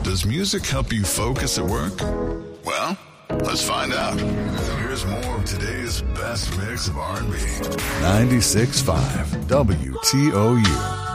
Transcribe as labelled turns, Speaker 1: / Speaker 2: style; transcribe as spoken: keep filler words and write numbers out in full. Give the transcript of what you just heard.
Speaker 1: Does music help you focus at work? Well, let's find out. Here's more of today's best mix of R and B. ninety-six point five W T O U.